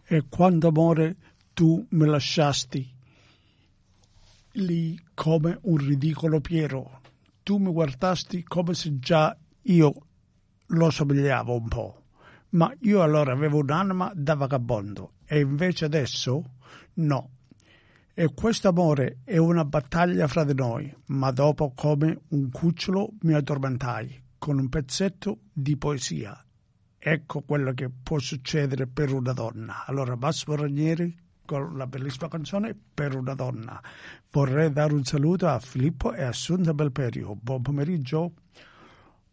E quando amore tu mi lasciasti lì come un ridicolo Piero, tu mi guardasti come se già io lo somigliavo un po', ma io allora avevo un'anima da vagabondo e invece adesso no. E questo amore è una battaglia fra di noi, ma dopo come un cucciolo mi addormentai con un pezzetto di poesia. Ecco quello che può succedere per una donna. Allora Massimo Ranieri con la bellissima canzone Per una donna. Vorrei dare un saluto a Filippo e a Assunta Belperio. Buon pomeriggio.